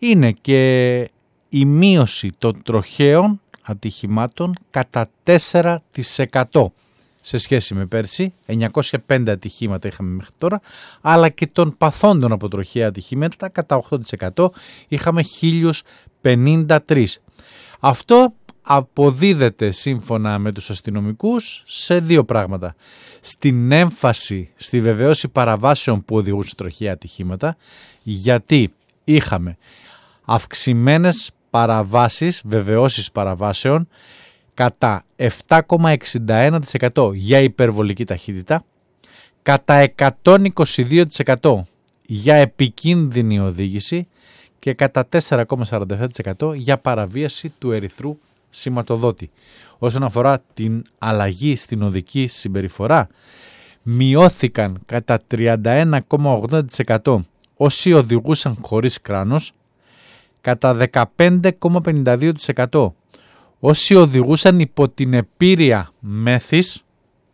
είναι και η μείωση των τροχαίων ατυχημάτων κατά 4% σε σχέση με πέρσι. 905 ατυχήματα είχαμε μέχρι τώρα, αλλά και των παθόντων από τροχαία ατυχήματα κατά 8%, είχαμε 1053. Αυτό αποδίδεται σύμφωνα με τους αστυνομικούς σε δύο πράγματα. Στην έμφαση στη βεβαίωση παραβάσεων που οδηγούν σε τροχαία ατυχήματα, γιατί είχαμε αυξημένες παραβάσεις, βεβαιώσεις παραβάσεων κατά 7,61% για υπερβολική ταχύτητα, κατά 122% για επικίνδυνη οδήγηση και κατά 4,47% για παραβίαση του ερυθρού σηματοδότη. Όσον αφορά την αλλαγή στην οδική συμπεριφορά, μειώθηκαν κατά 31,80% όσοι οδηγούσαν χωρίς κράνος, κατά 15,52% όσοι οδηγούσαν υπό την επήρεια μέθης,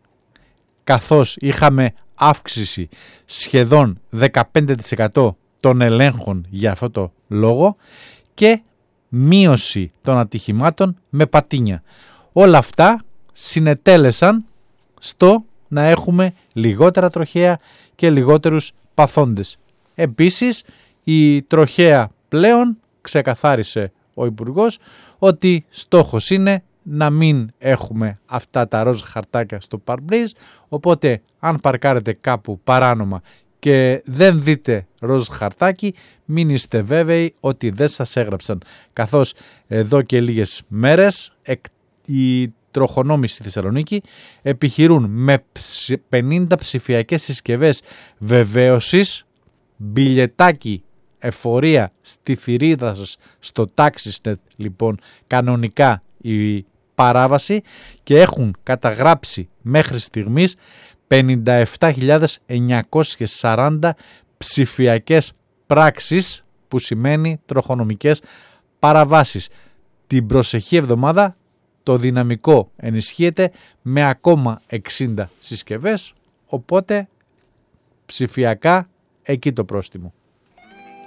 καθώς είχαμε αύξηση σχεδόν 15% των ελέγχων για αυτό το λόγο, και μείωση των ατυχημάτων με πατίνια. Όλα αυτά συνετέλεσαν στο να έχουμε λιγότερα τροχαία και λιγότερους παθόντες. Επίσης, η τροχαία πλέον, ξεκαθάρισε ο Υπουργός, ότι στόχος είναι να μην έχουμε αυτά τα ροζ χαρτάκια στο παρμπρίζ, οπότε αν παρκάρετε κάπου παράνομα και δεν δείτε ροζ χαρτάκι, μην είστε βέβαιοι ότι δεν σας έγραψαν, καθώς εδώ και λίγες μέρες οι τροχονόμοι στη Θεσσαλονίκη επιχειρούν με 50 ψηφιακές συσκευές βεβαίωσης, μπιλετάκι εφορία στη θηρίδα σας, στο TaxiNet λοιπόν κανονικά η παράβαση, και έχουν καταγράψει μέχρι στιγμής 57.940 ψηφιακές πράξεις, που σημαίνει τροχονομικές παραβάσεις. Την προσεχή εβδομάδα το δυναμικό ενισχύεται με ακόμα 60 συσκευές, οπότε ψηφιακά εκεί το πρόστιμο.